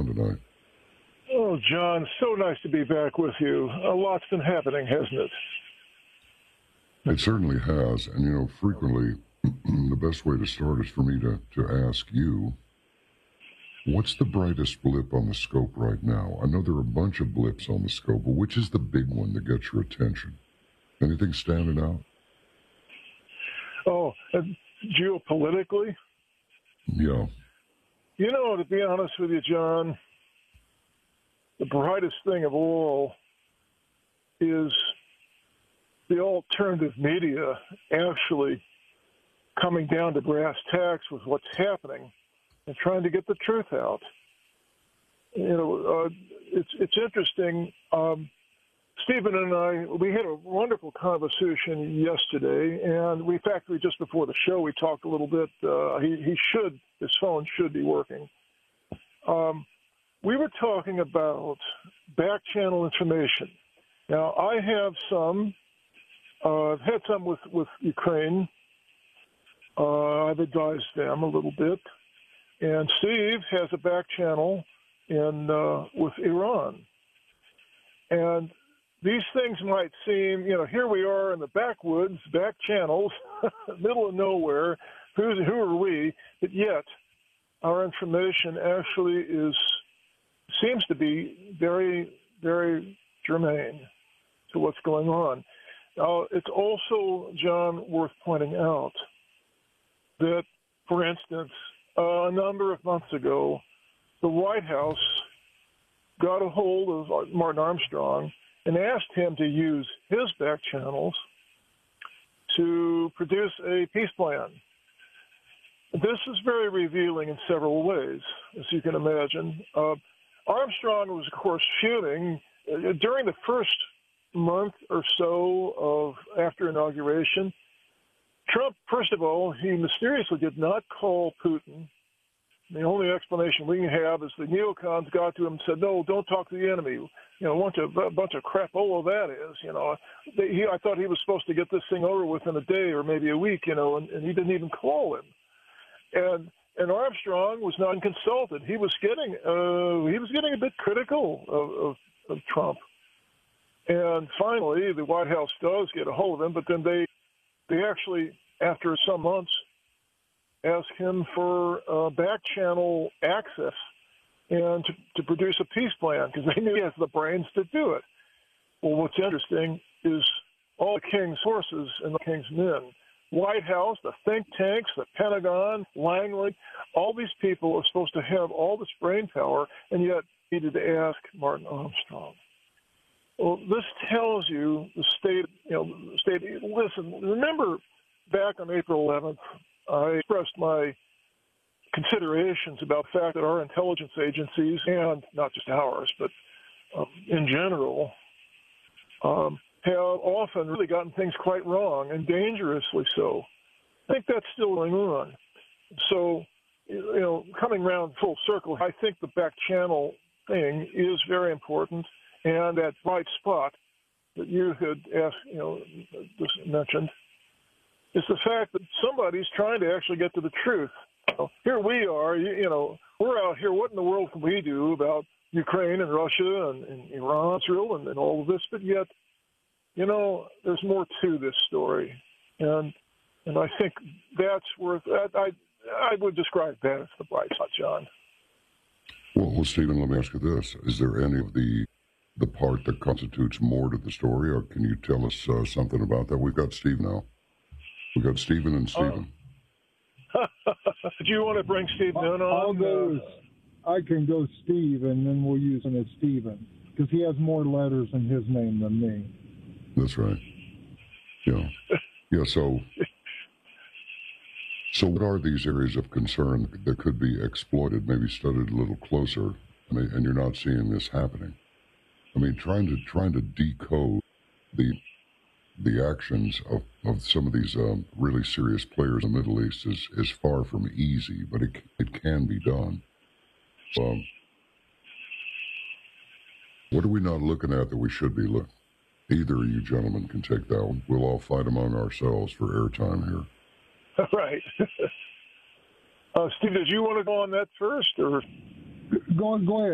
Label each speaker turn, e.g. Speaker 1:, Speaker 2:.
Speaker 1: tonight?
Speaker 2: Oh, John, so nice to be back with you. A lot's been happening, hasn't it?
Speaker 1: It certainly has. And, frequently the best way to start is for me to ask you, what's the brightest blip on the scope right now? I know there are a bunch of blips on the scope, but which is the big one that gets your attention? Anything standing out?
Speaker 2: Oh, geopolitically?
Speaker 1: Yeah.
Speaker 2: To be honest with you, John, the brightest thing of all is the alternative media actually coming down to brass tacks with what's happening and trying to get the truth out. It's interesting. Stephen and I, we had a wonderful conversation yesterday, and just before the show, we talked a little bit. His phone should be working. We were talking about back channel information. Now, I have some. I've had some with Ukraine. I've advised them a little bit. And Steve has a back channel with Iran. And these things might seem, here we are in the backwoods, back channels, middle of nowhere. Who are we? But yet, our information actually seems to be very, very germane to what's going on. It's also, John, worth pointing out that, for instance, a number of months ago, the White House got a hold of Martin Armstrong and asked him to use his back channels to produce a peace plan. This is very revealing in several ways, as you can imagine. Armstrong was, of course, fuming during the first month or so after inauguration. Trump, first of all, he mysteriously did not call Putin. The only explanation we have is the neocons got to him and said, "No, don't talk to the enemy." A bunch of crapola that is. I thought he was supposed to get this thing over within a day or maybe a week, and he didn't even call him. And Armstrong was not consulted. He was getting a bit critical of Trump. And finally, the White House does get a hold of him, but then they actually, after some months, ask him for back channel access and to produce a peace plan because they knew he has the brains to do it. Well, what's interesting is all the king's horses and the king's men, White House, the think tanks, the Pentagon, Langley, all these people are supposed to have all this brain power, and yet needed to ask Martin Armstrong. Well, this tells you the state. Listen, remember back on April 11th, I expressed my considerations about the fact that our intelligence agencies, and not just ours, but in general, have often really gotten things quite wrong, and dangerously so. I think that's still going on. So, coming around full circle, I think the back channel thing is very important, and that bright spot that you had just mentioned is the fact that somebody's trying to actually get to the truth. Here we are, we're out here. What in the world can we do about Ukraine and Russia and Iran, Israel, and all of this? But yet, there's more to this story, and I think that's worth. I would describe that as the bright spot, John.
Speaker 1: Well, Stephen, let me ask you this: is there any of the part that constitutes more to the story, or can you tell us something about that? We've got Steve now. We've got Stephen and Stephen.
Speaker 2: Do you want to bring Stephen in on?
Speaker 3: I can go Steve, and then we'll use him as Stephen, because he has more letters in his name than me.
Speaker 1: That's right. Yeah. Yeah, so what are these areas of concern that could be exploited, maybe studied a little closer, and you're not seeing this happening? Trying to decode the actions of some of these really serious players in the Middle East is far from easy, but it can be done. What are we not looking at that we should be looking? Either of you gentlemen can take that one. We'll all fight among ourselves for airtime here.
Speaker 2: Right. Steve, did you want to go on that first, or?
Speaker 3: Go ahead.